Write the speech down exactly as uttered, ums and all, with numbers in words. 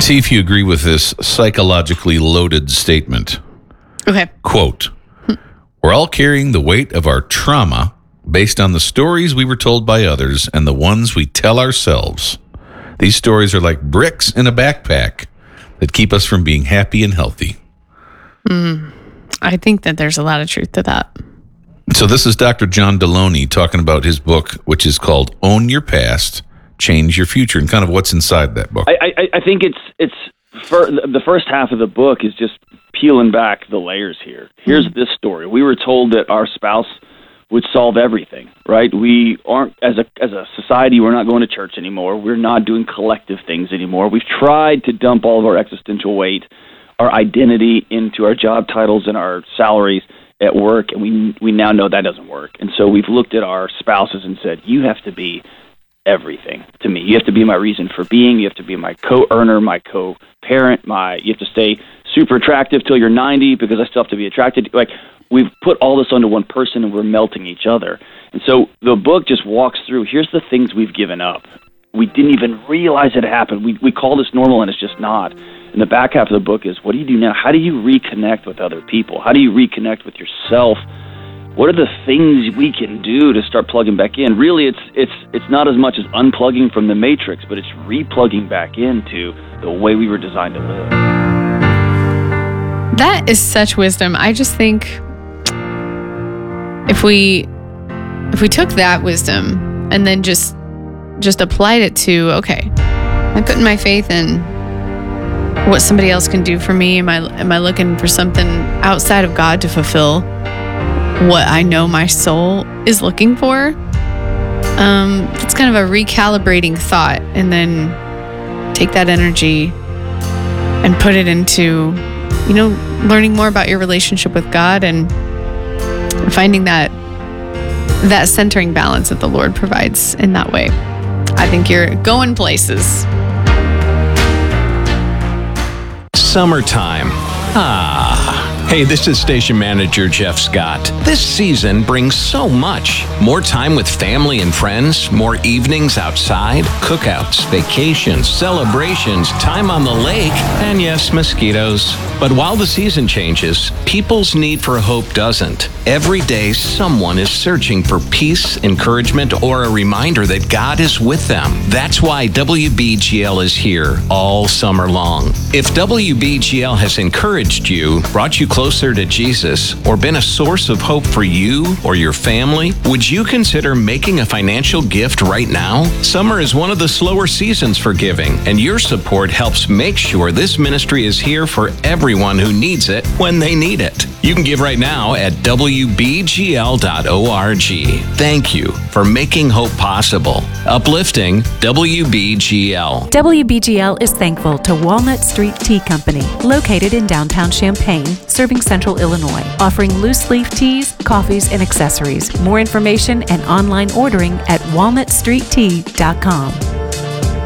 See if you agree with this psychologically loaded statement. Okay. Quote, we're all carrying the weight of our trauma based on the stories we were told by others and the ones we tell ourselves. These stories are like bricks in a backpack that keep us from being happy and healthy. Mm, I think that there's a lot of truth to that. So this is Doctor John Deloney talking about his book, which is called Own Your Past, Change Your Future, and kind of what's inside that book. I, I, I think it's it's for, the first half of the book is just peeling back the layers here. Here's mm-hmm. this story. We were told that our spouse would solve everything, right? We aren't, as a as a society, we're not going to church anymore. We're not doing collective things anymore. We've tried to dump all of our existential weight, our identity into our job titles and our salaries at work, and we we now know that doesn't work. And so we've looked at our spouses and said, you have to be everything to me. You have to be my reason for being. You have to be my co-earner, my co-parent, my you have to stay super attractive till you're ninety because I still have to be attracted. Like, we've put all this onto one person and we're melting each other. And so the book just walks through, here's the things we've given up. We didn't even realize it happened. We we call this normal and it's just not. And the back half of the book is, what do you do now? How do you reconnect with other people? How do you reconnect with yourself? What are the things we can do to start plugging back in? Really, it's it's it's not as much as unplugging from the matrix, but it's replugging back into the way we were designed to live. That is such wisdom. I just think if we if we took that wisdom and then just just applied it to, okay, I'm putting my faith in what somebody else can do for me. Am I am I looking for something outside of God to fulfill what I know my soul is looking for? Um, it's kind of a recalibrating thought, and then take that energy and put it into, you know, learning more about your relationship with God and finding that that centering balance that the Lord provides in that way. I think you're going places. Summertime. Ah. Hey, this is Station Manager Jeff Scott. This season brings so much. More time with family and friends, more evenings outside, cookouts, vacations, celebrations, time on the lake, and yes, mosquitoes. But while the season changes, people's need for hope doesn't. Every day, someone is searching for peace, encouragement, or a reminder that God is with them. That's why W B G L is here all summer long. If W B G L has encouraged you, brought you closer to Jesus, or been a source of hope for you or your family, would you consider making a financial gift right now? Summer is one of the slower seasons for giving, and your support helps make sure this ministry is here for everyone who needs it when they need it. You can give right now at W B G L dot org. Thank you for making hope possible. Uplifting W B G L. W B G L is thankful to Walnut Street Tea Company, located in downtown Champaign, serving Central Illinois, offering loose leaf teas, coffees, and accessories. More information and online ordering at walnut street tea dot com.